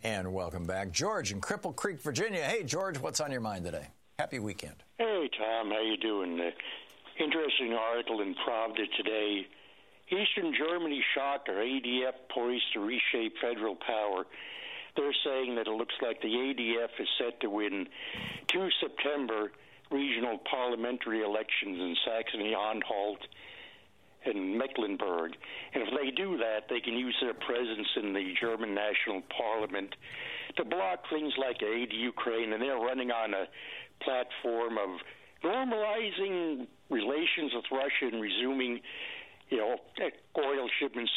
And welcome back. George in Cripple Creek, Virginia. Hey, George, what's on your mind today? Happy weekend. Hey, Tom. How you doing? Interesting article in Pravda today. Eastern Germany shocker. ADF poised to reshape federal power. They're saying that it looks like the ADF is set to win 2 September regional parliamentary elections in Saxony-Anhalt and Mecklenburg. And if they do that, they can use their presence in the German National Parliament to block things like aid to Ukraine. And they're running on a platform of normalizing relations with Russia and resuming, oil shipments